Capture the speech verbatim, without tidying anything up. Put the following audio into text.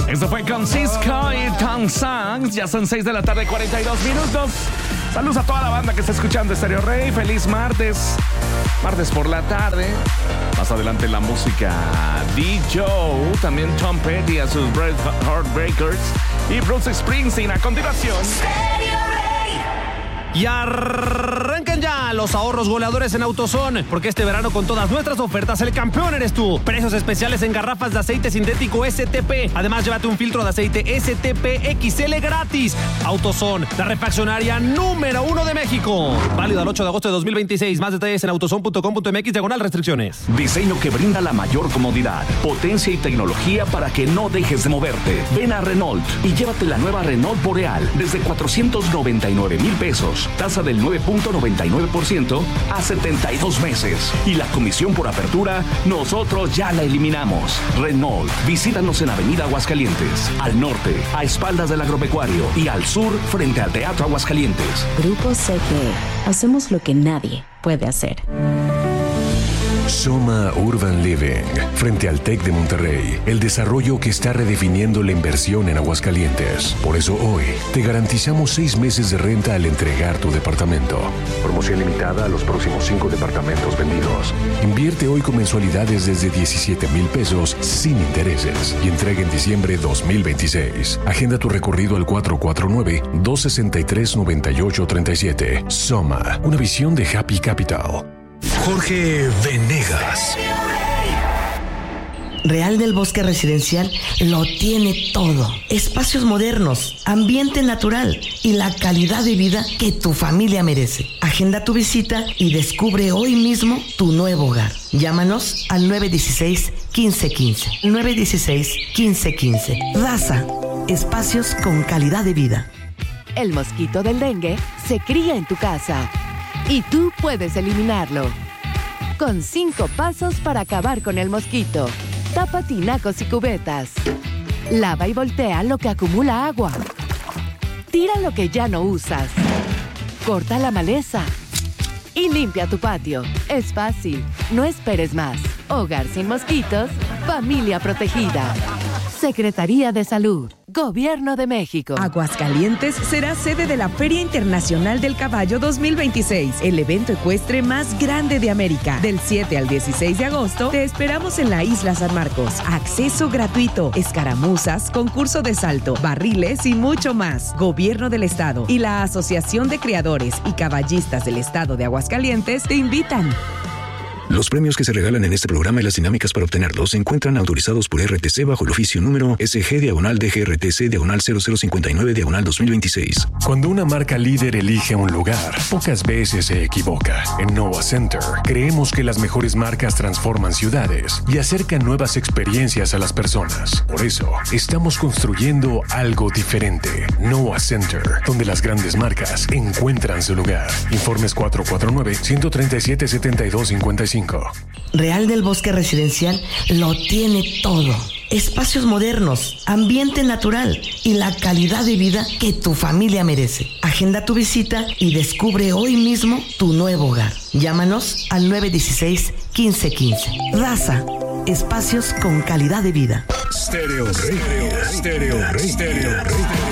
Esto fue con Cisco y Tom Songs. Ya son seis de la tarde, cuarenta y dos minutos. Saludos a toda la banda que está escuchando Stereo Rey. Feliz martes. Martes por la tarde. Más adelante la música D. Joe. También Tom Petty a sus Red Heartbreakers. Y Bruce Springsteen a continuación. Y arrancan ya los ahorros goleadores en AutoZone, porque este verano con todas nuestras ofertas el campeón eres tú. Precios especiales en garrafas de aceite sintético S T P. Además, llévate un filtro de aceite S T P X L gratis. AutoZone, la refaccionaria número uno de México. Válido al ocho de agosto de dos mil veintiséis. Más detalles en autozone punto com punto m x diagonal restricciones. Diseño que brinda la mayor comodidad, potencia y tecnología para que no dejes de moverte. Ven a Renault y llévate la nueva Renault Boreal desde cuatrocientos noventa y nueve mil pesos. Tasa del nueve punto noventa y nueve por ciento a setenta y dos meses. Y la comisión por apertura, nosotros ya la eliminamos. Renault, visítanos en Avenida Aguascalientes. Al norte, a espaldas del agropecuario. Y al sur, frente al Teatro Aguascalientes. Grupo C G. Hacemos lo que nadie puede hacer. Soma Urban Living, frente al TEC de Monterrey, el desarrollo que está redefiniendo la inversión en Aguascalientes. Por eso hoy te garantizamos seis meses de renta al entregar tu departamento. Promoción limitada a los próximos cinco departamentos vendidos. Invierte hoy con mensualidades desde diecisiete mil pesos sin intereses y entrega en diciembre dos mil veintiséis. Agenda tu recorrido al cuatro cuatro nueve, dos seis tres, nueve ocho tres siete. Soma, una visión de Happy Capital. Jorge Venegas. Real del Bosque Residencial lo tiene todo. Espacios modernos, ambiente natural y la calidad de vida que tu familia merece. Agenda tu visita y descubre hoy mismo tu nuevo hogar. Llámanos al nueve uno seis, uno cinco uno cinco. nueve uno seis, uno cinco uno cinco. Raza, espacios con calidad de vida. El mosquito del dengue se cría en tu casa y tú puedes eliminarlo. Con cinco pasos para acabar con el mosquito. Tapa tinacos y cubetas. Lava y voltea lo que acumula agua. Tira lo que ya no usas. Corta la maleza. Y limpia tu patio. Es fácil. No esperes más. Hogar sin mosquitos. Familia protegida. Secretaría de Salud. Gobierno de México. Aguascalientes será sede de la Feria Internacional del Caballo dos mil veintiséis, el evento ecuestre más grande de América. Del siete al dieciséis de agosto te esperamos en la Isla San Marcos. Acceso gratuito, escaramuzas, concurso de salto, barriles y mucho más. Gobierno del Estado y la Asociación de Criadores y Caballistas del Estado de Aguascalientes te invitan. Los premios que se regalan en este programa y las dinámicas para obtenerlos se encuentran autorizados por R T C bajo el oficio número S G diagonal D G R T C diagonal cero cero cincuenta y nueve diagonal dos mil veintiséis. Cuando una marca líder elige un lugar, pocas veces se equivoca. En Nova Center, creemos que las mejores marcas transforman ciudades y acercan nuevas experiencias a las personas. Por eso, estamos construyendo algo diferente. Nova Center, donde las grandes marcas encuentran su lugar. Informes cuatro cuatro nueve, uno tres siete, siete dos cinco cinco. Real del Bosque Residencial lo tiene todo. Espacios modernos, ambiente natural y la calidad de vida que tu familia merece. Agenda tu visita y descubre hoy mismo tu nuevo hogar. Llámanos al nueve uno seis, uno cinco uno cinco. Raza, espacios con calidad de vida. Stereo Rey, Stereo Rey, Stereo Rey.